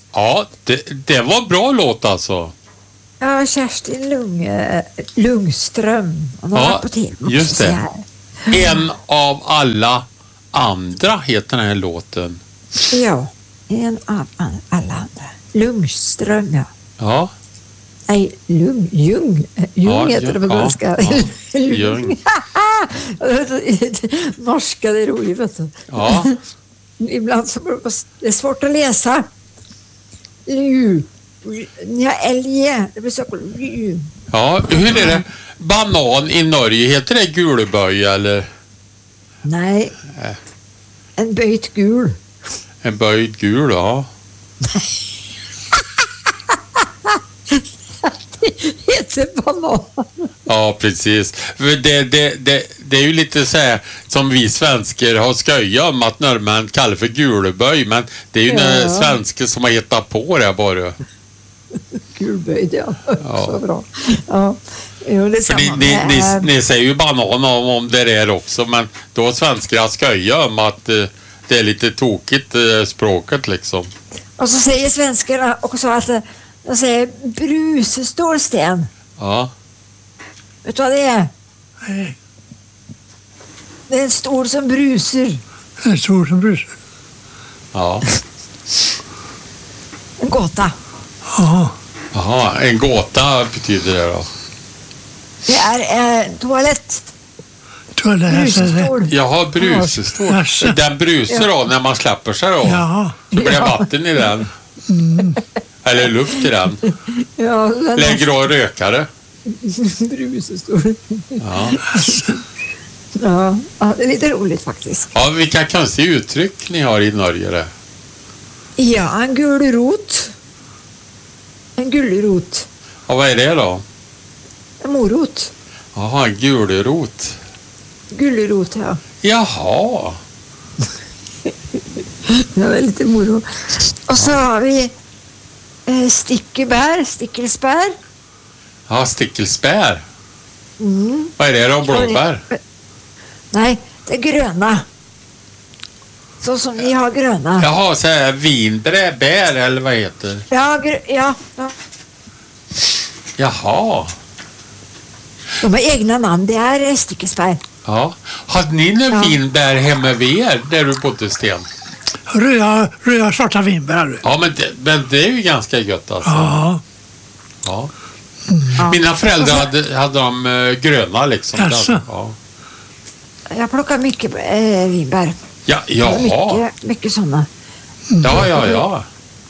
Ja, det var bra låt alltså. Ja, Kerstin Lundström. Och några på TV också, just det. En av alla andra heter den här låten. Ja, en av alla andra. Lundström, ja. Ja. Nej, Ljung heter det på svenska. Ljung. Norska, det är roligt, vet du. Ja. Ibland så det är svårt att läsa. Älge. Det blir så. Ja, hur är det? Banan i Norge, heter det guleböj eller? Nej. En böjt gul. En böjd gul, ja. Det heter banan. Ja, precis. Det är ju lite så här som vi svenskar har skojat om att norrmän kallar för guleböj, men det är ju några svenskar som har hittat på det bara. Gulböjd, ja. Så bra. Ja. Jo, det för ni säger ju banan om det är också, men då svenskar har skojat om att det är lite tokigt språket liksom. Och så säger svenskarna också att de säger brusestålsten. Ja. Vet du vad det är? Nej. Det är en stol som brusar. En stol som brusar. Ja. En gåta. Jaha, en gåta betyder det då? Det är toalett. Brusestål. Jaha, brusestål. Den brusar då när man släpper sig då. Ja. Så blir det vatten i den. Eller luft i den. Ja, lägger och rökare. Brusestål. Ja. Ja, det är lite roligt faktiskt. Ja, vilka konstiga uttryck ni har i Norge det. Ja, en gulrot. En gulrot. Ja, vad är det då? En morot. Jaha, en gulrot. Gulrot, ja. Jaha. Det var lite morot. Och så har vi stickelsbär. Ja, stickelsbär. Mm. Vad är det då? Blåbär? Nej, det är gröna. Så som ni har gröna. Jaha, så här vinbär eller vad heter? Ja. Jaha. De har egna namn. Det är stickelsbär. Ja. Hade ni några vinbär hemma vid er där du bodde, Sten? Röda svarta vinbär. Ja, men det är ju ganska gött alltså. Ja. Ja. Mina föräldrar hade de gröna liksom. Alltså. Ja. Jag plockar mycket vinbär. Ja, jaha. Mycket sådana. Ja.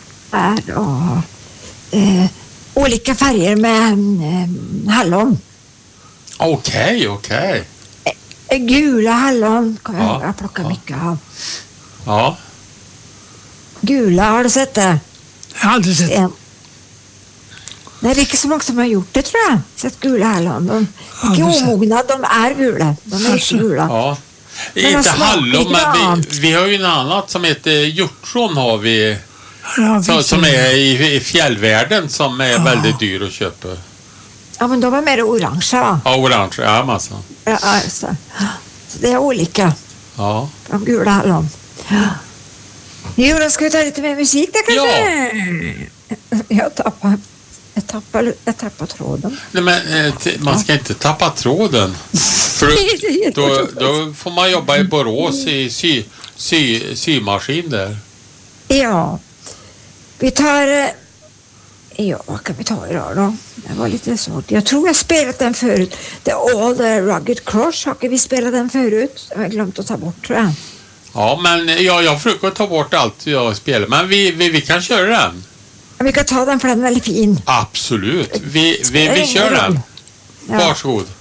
Olika färger med hallon. Okej. Gula hallon kan jag plocka mycket av. Ja. Gula, har du sett det? Jag har aldrig sett det. Det är inte så många som har gjort det, tror jag. Sett gula hallon. De är inte omogna, de är gula. De är inte gula. Ja. Inte hallon, men vi har ju en annat som heter hjortron har vi. Som är i fjällvärlden som är väldigt dyr att köpa. Ja, men de är mer orange, va? Ja, orange, ja, massa. Ja, just det. Så det är olika. Ja. De gula hallon. Jo, då ska vi ta lite mer musik där kanske. Ja. Jag tappar tråden. Nej, men man ska inte tappa tråden. För då får man jobba i Borås i symaskin där. Ja. Vi tar... vad kan vi ta idag då? Det var lite svårt. Jag tror jag spelat den förut. The All the Rugged Cross. Har vi spelat den förut? Jag har glömt att ta bort, tror jag. Ja, men jag försöker ta bort allt jag spelar. Men vi kan köra den. Vi kan ta den för den är väldigt fin. Absolut. Vi kör den. Varsågod.